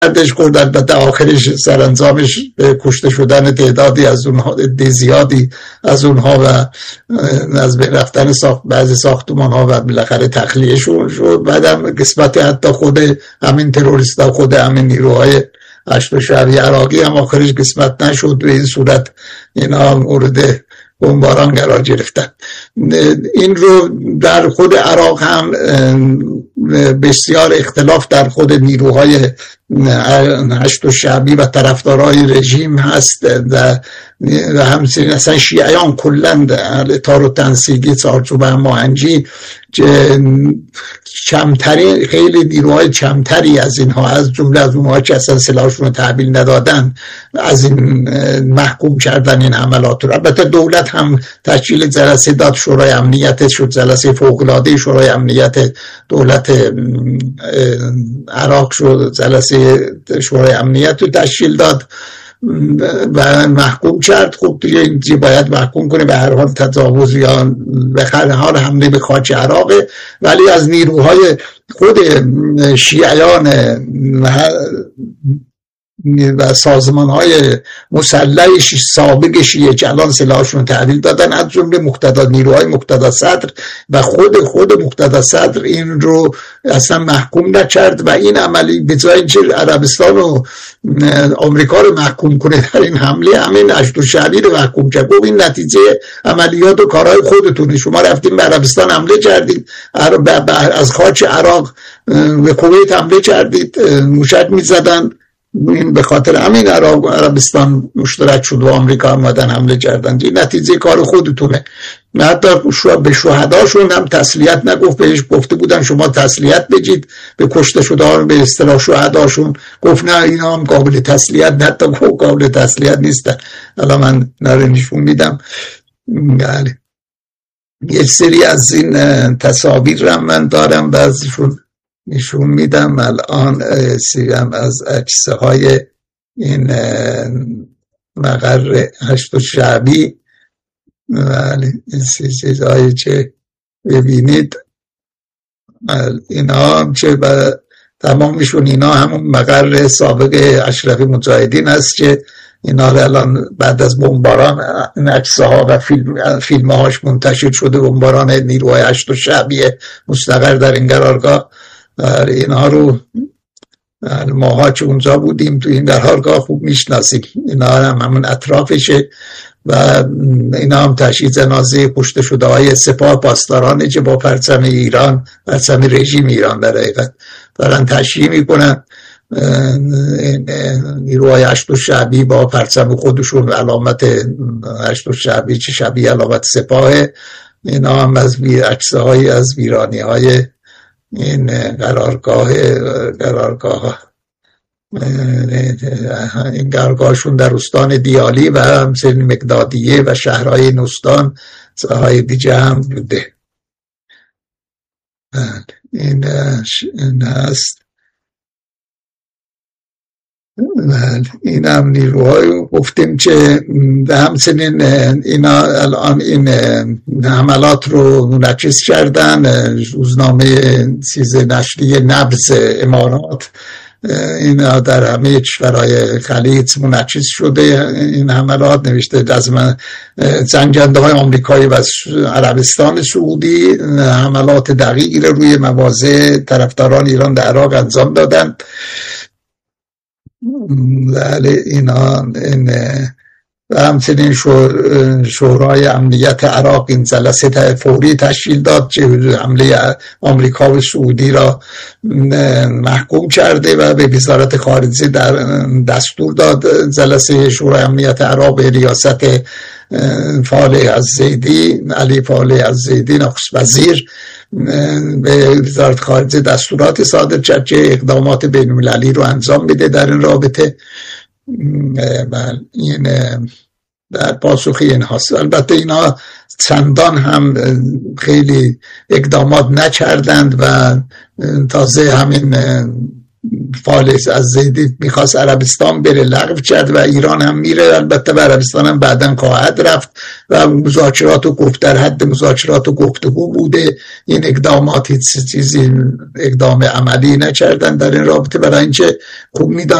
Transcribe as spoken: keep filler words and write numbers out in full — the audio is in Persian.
دردش خورد. البته آخرش سرانجامش کشته شدن تعدادی از اونها، زیادی از اونها و از بین رفتن ساخت بعضی ساختمان ها و بالاخره تخلیه شد. بعدم قسمت حتی خود همین تروریست ها، خود همین نیروهای هشت شهری عراقی هم آخرش قسمت نشد. به این صورت اینا مورد بمباران قرار گرفتن. این رو در خود عراق هم بسیار اختلاف در خود نیروهای هشت شعبی و طرفدارای رژیم هست و همچنین اصلا شیعیان کلند تار و تنسیگی چارچوب هماهنگی کمتری، خیلی نیروهای کمتری از اینها، از جمله از اونها که اصلا سلاحشون رو تحویل ندادن، از این محکوم کردن این حملات رو. البته دولت هم تشکیل جلسه داد، شورای امنیت شد، جلسه فوق‌العاده شورای امنیت دولت عراق شد، جلسه شورای امنیت رو تشکیل داد و محکوم کرد. خب دیگه اینجا باید محکوم کنه، به هر حال تجاوز یا به هر حال حمله به خاک عراقه. ولی از نیروهای خود شیعیان و سازمان های مسلح سابق شیعه که الان سلاحشون تحویل دادن، از جمله مقتدا نیروهای مقتدا صدر و خود خود مقتدا صدر این رو اصلا محکوم نکرد و این عملی به جای اینکه عربستان و آمریکا رو محکوم کنه در این حمله، همین هشت شعبی رو محکوم کرد. گفت این نتیجه عملیات و کارهای خودتونه، شما رفتیم به عربستان حمله کردید، از خاک عراق به کویت حمله کردید، موشک میزدن، این به خاطر همین عراق عربستان مشترک شد و آمریکا آمدن حمله کردن. این نتیجه کار خودتونه. حتی به شهداشون هم تسلیت نگفت، بهش گفته بودن شما تسلیت بگید به کشته شدهان، به اصطلاح شهداشون. گفت نه اینا هم قابل تسلیت، نه تا قابل تسلیت نیستن. الان من نره نشون میدم. بله یک سری از این تصاویر هم من دارم، بعضیشون نشون میدم. الان سیرم از عکسه های این مقر هشت شعبی، ولی این چیزهایی که ببینید اینا هم که تمامشون اینا همون مقر سابق اشرف مجاهدین هست که اینا رو الان بعد از بمباران این عکسه ها و فیلم فیلم هاش منتشر شده، بمباران نیروهای هشت شعبی مستقر در این قرارگاه. اینها رو ماها که اونجا بودیم تو این قرارگاه خوب میشناسیم، اینا هم همون اطرافشه و اینا هم تشییع جنازه کشته شده های سپاه پاسدارانه که با پرچم ایران، پرچم رژیم ایران در حقیقت دارن تشییع میکنن. نیروهای هشت شعبی با پرچم خودشون، علامت هشت شعبی چه شبیه علامت سپاه. اینا هم از عکسه های از ویرانی های این قرارگاه قرارگاه این قرارگاهشون در استان دیالی و همچنین مقدادیه و شهرهای نوستان های دیگه هم بوده. این این هست. این هم نیروهای گفتیم که همچنین اینا الان این حملات رو منعکس کردن. روزنامه چیز نشریه نبض امارات اینا در همه کشورهای خلیج منعکس شده این حملات، نوشته از من جنگنده های آمریکایی و عربستان سعودی حملات دقیقی رو روی مواضع طرفداران ایران در عراق انجام دادن. ولی اینا این و همچنین شورای امنیت عراق این جلسه فوری تشکیل داد که حمله آمریکا و سعودی را محکوم کرده و به وزارت خارجه در دستور داد جلسه شورای امنیت عراق به ریاست فالح الزیدی، علی فالح الزیدی نخست وزیر، به وزارت خارجه دستورات صادر کرد که اقدامات بین المللی رو انجام بده در این رابطه. این در پاسخ این هست. البته اینا چندان هم خیلی اقدامات نکردند و تازه همین فالس از زیدی میخواست عربستان بره، لغو کرد و ایران هم میره، البته به عربستان هم بعداً خواهد رفت و مذاکرات و گفت در حد مذاکرات و گفتگو بوده. این اقدامات هیچ چیزی اقدام عملی نکردن در این رابطه، برای اینکه خوب میدان